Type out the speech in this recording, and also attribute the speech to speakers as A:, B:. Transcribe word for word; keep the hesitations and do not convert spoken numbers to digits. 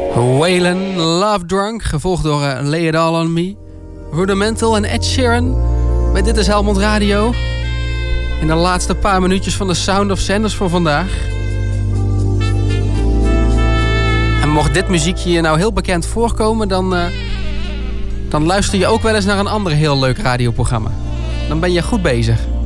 A: Waylon, Love Drunk, gevolgd door uh, Lay It All On Me. Rudimental en Ed Sheeran bij Dit is Helmond Radio. In de laatste paar minuutjes van de Sound of Sanders voor vandaag. En mocht dit muziekje je nou heel bekend voorkomen, dan, uh, dan luister je ook wel eens naar een ander heel leuk radioprogramma. Dan ben je goed bezig.